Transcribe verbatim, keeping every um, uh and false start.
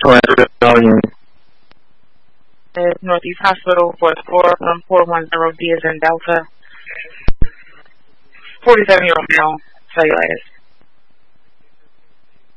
Northeast Hospital for four one four one zero D as in Delta. forty-seven year old male, cellulitis.